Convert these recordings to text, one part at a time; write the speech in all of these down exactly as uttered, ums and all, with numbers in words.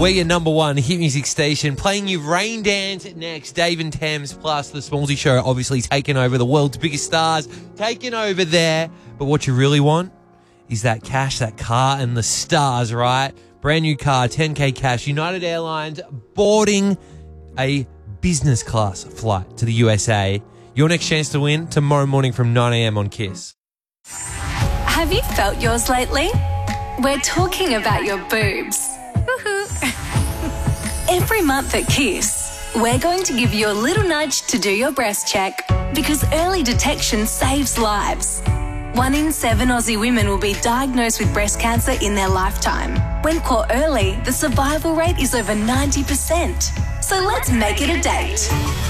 We're your number one hit music station, playing you Rain Dance next. Dave and Thames plus the Smallsy Show, obviously taking over the world's biggest stars, taking over there. But what you really want is that cash, that car, and the stars, right? Brand new car, ten K cash. United Airlines boarding a business class flight to the U S A. Your next chance to win tomorrow morning from nine a.m. on Kiss. Have you felt yours lately? We're talking about your boobs. Every month at Kiss, we're going to give you a little nudge to do your breast check because early detection saves lives. One in seven Aussie women will be diagnosed with breast cancer in their lifetime. When caught early, the survival rate is over ninety percent. So let's make it a date.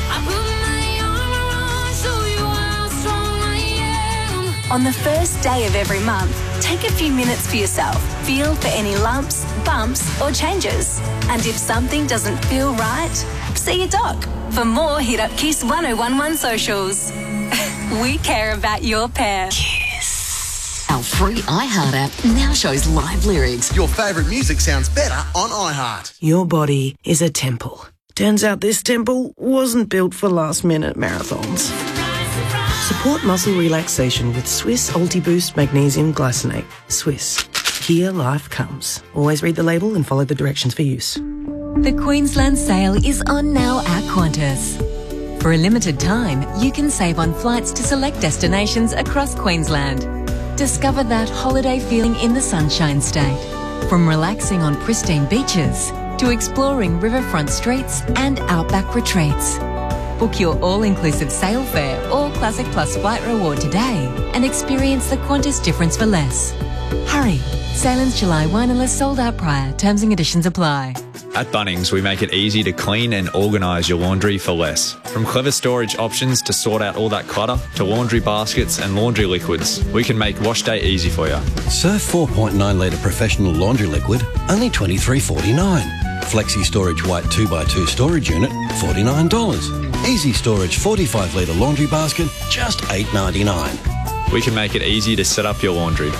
On the first day of every month, take a few minutes for yourself. Feel for any lumps, bumps, or changes. And if something doesn't feel right, see your doc. For more, hit up Kiss ten eleven socials. We care about your pair. Kiss. Our free iHeart app now shows live lyrics. Your favourite music sounds better on iHeart. Your body is a temple. Turns out this temple wasn't built for last-minute marathons. Support muscle relaxation with Swiss Ultiboost Magnesium Glycinate. Swiss. Here life comes. Always read the label and follow the directions for use. The Queensland sale is on now at Qantas. For a limited time, you can save on flights to select destinations across Queensland. Discover that holiday feeling in the Sunshine State. From relaxing on pristine beaches to exploring riverfront streets and outback retreats. Book your all-inclusive sail fare or Classic Plus flight reward today and experience the Qantas difference for less. Hurry! Sailings July first unless sold out prior. Terms and conditions apply. At Bunnings, we make it easy to clean and organise your laundry for less. From clever storage options to sort out all that clutter, to laundry baskets and laundry liquids, we can make wash day easy for you. Surf four point nine litre professional laundry liquid, only twenty-three forty-nine. Flexi Storage White two by two storage unit, forty-nine dollars. Easy Storage forty-five litre laundry basket, just eight ninety-nine. We can make it easy to set up your laundry.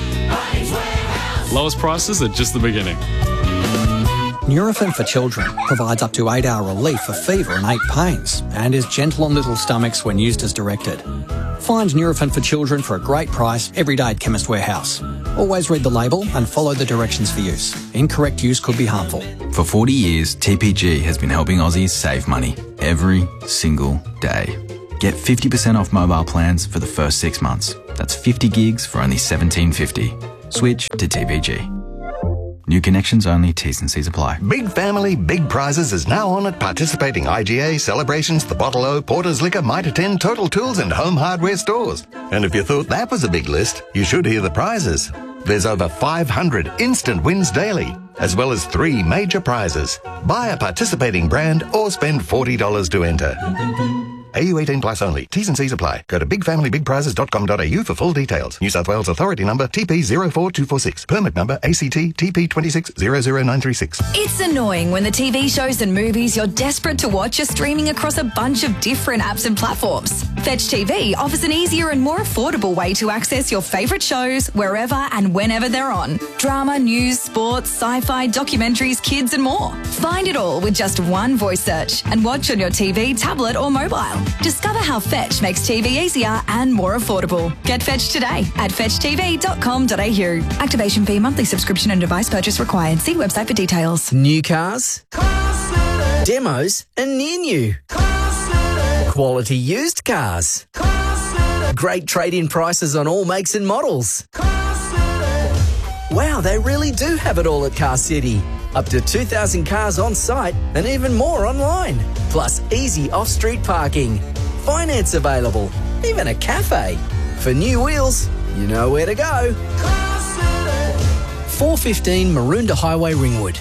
Lowest prices are just the beginning. Nurofen for Children provides up to eight hour relief for fever and ache pains and is gentle on little stomachs when used as directed. Find Nurofen for Children for a great price every day at Chemist Warehouse. Always read the label and follow the directions for use. Incorrect use could be harmful. For forty years, T P G has been helping Aussies save money every single day. Get fifty percent off mobile plans for the first six months. That's fifty gigs for only seventeen fifty. Switch to T P G. New connections only, T's and C's apply. Big Family, Big Prizes is now on at participating I G A, Celebrations, The Bottle O, Porter's Liquor, Mitre ten, Total Tools and Home Hardware stores. And if you thought that was a big list, you should hear the prizes. There's over five hundred instant wins daily, as well as three major prizes. Buy a participating brand or spend forty dollars to enter. A U eighteen plus only. T's and C's apply. Go to big family big prizes dot com dot a u for full details. New South Wales Authority number T P zero four two four six. Permit number A C T T P two six zero zero nine three six. It's annoying when the T V shows and movies you're desperate to watch are streaming across a bunch of different apps and platforms. Fetch T V offers an easier and more affordable way to access your favourite shows wherever and whenever they're on. Drama, news, sports, sci-fi, documentaries, kids and more. Find it all with just one voice search and watch on your T V, tablet or mobile. Discover how Fetch makes T V easier and more affordable. Get Fetch today at fetch t v dot com dot a u. Activation fee, monthly subscription and device purchase required. See website for details. New cars, demos and near new. Quality used cars. Great trade-in prices on all makes and models. Wow, they really do have it all at Car City. Up to two thousand cars on site and even more online. Plus easy off-street parking. Finance available. Even a cafe. For new wheels, you know where to go. four fifteen Maroondah Highway, Ringwood.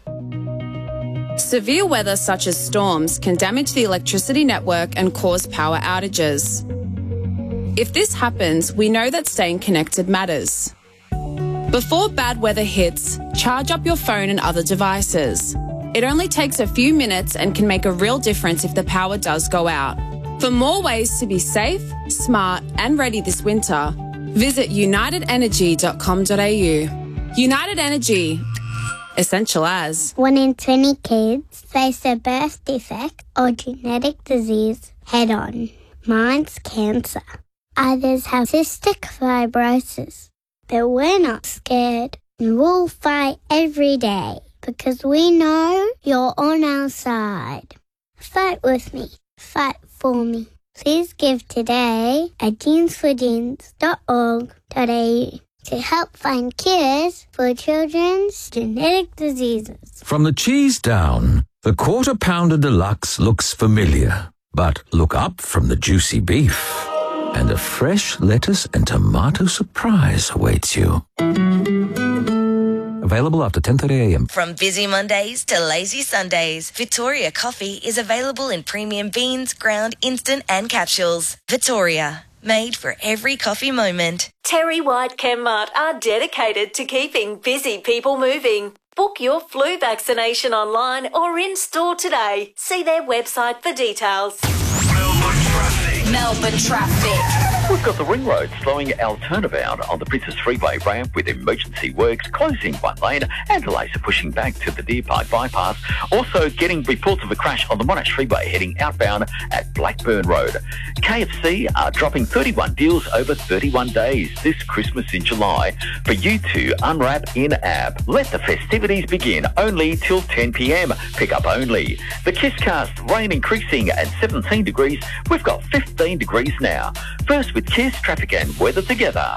Severe weather such as storms can damage the electricity network and cause power outages. If this happens, we know that staying connected matters. Before bad weather hits, charge up your phone and other devices. It only takes a few minutes and can make a real difference if the power does go out. For more ways to be safe, smart and ready this winter, visit united energy dot com dot a u. United Energy. essential as One in twenty kids face a birth defect or genetic disease head-on. Mine's cancer. Others have cystic fibrosis. But we're not scared, and we'll fight every day because we know you're on our side. Fight with me. Fight for me. Please give today at jeans for jeans dot org dot a u to help find cures for children's genetic diseases. From the cheese down, the Quarter Pounder Deluxe looks familiar. But look up from the juicy beef, and a fresh lettuce and tomato surprise awaits you. Available after ten thirty a m. From busy Mondays to lazy Sundays, Victoria Coffee is available in premium beans, ground, instant and capsules. Victoria, made for every coffee moment. Terry White Chemmart are dedicated to keeping busy people moving. Book your flu vaccination online or in store today. See their website for details. Melbourne traffic. We've got the ring road slowing our turnabout on the Princess Freeway ramp with emergency works closing one lane and delays are pushing back to the Deer Park bypass. Also getting reports of a crash on the Monash Freeway heading outbound at Blackburn Road. K F C are dropping thirty-one deals over thirty-one days this Christmas in July for you to unwrap in-app. Let the festivities begin only till ten p m. Pick up only. The Kisscast, rain increasing at seventeen degrees. We've got fifteen degrees now. First with Kiss, traffic and weather together.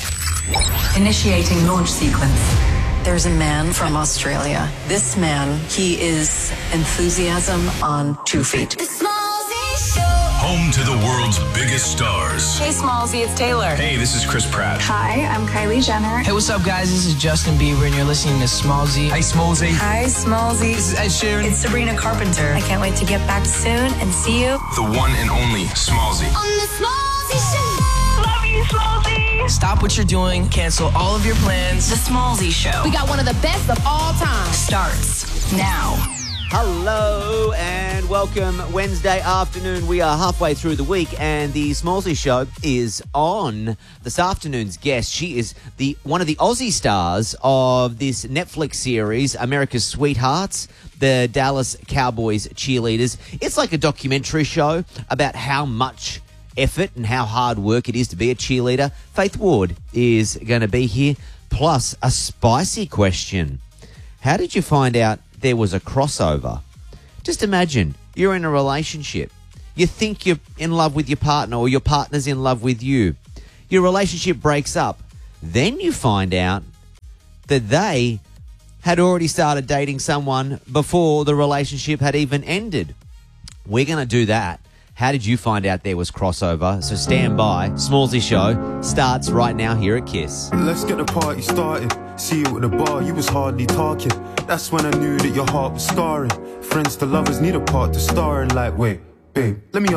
Initiating launch sequence. There's a man from Australia. This man, he is enthusiasm on two feet. Home to the world's biggest stars. Hey, Smallsy, it's Taylor. Hey, this is Chris Pratt. Hi, I'm Kylie Jenner. Hey, what's up, guys? This is Justin Bieber, and you're listening to Smallsy. Hey, Smallsy. Hi, Smallsy. This is Ed Sheeran. It's Sabrina Carpenter. I can't wait to get back soon and see you. The one and only Smallsy. On the Smallsy Show. Love you, Smallsy. Stop what you're doing. Cancel all of your plans. The Smallsy Show. We got one of the best of all time. Starts now. Hello and welcome. Wednesday afternoon. We are halfway through the week and the Smallsy Show is on. This afternoon's guest, she is the one of the Aussie stars of this Netflix series, America's Sweethearts, the Dallas Cowboys cheerleaders. It's like a documentary show about how much effort and how hard work it is to be a cheerleader. Faith Ward is going to be here, plus a spicy question. How did you find out there was a crossover? Just imagine you're in a relationship. You think you're in love with your partner or your partner's in love with you. Your relationship breaks up. Then you find out that they had already started dating someone before the relationship had even ended. We're going to do that. How did you find out there was crossover? So stand by. Smallsy Show starts right now here at Kiss. Let's get the party started. See you at the bar, you was hardly talking. That's when I knew that your heart was scarring. Friends to lovers need a part to star in. Like, wait, babe, let me